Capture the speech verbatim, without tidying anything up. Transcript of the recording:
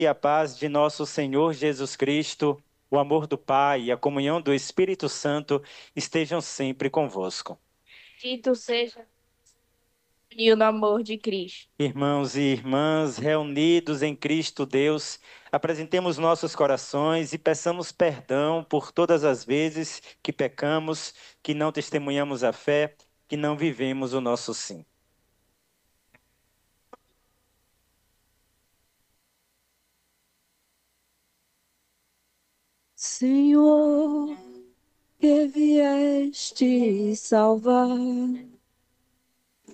e a paz de nosso Senhor Jesus Cristo, o amor do Pai e a comunhão do Espírito Santo estejam sempre convosco. Dito seja e no amor de Cristo. Irmãos e irmãs, reunidos em Cristo Deus, apresentemos nossos corações e peçamos perdão por todas as vezes que pecamos, que não testemunhamos a fé, que não vivemos o nosso sim. Senhor, que vieste salvar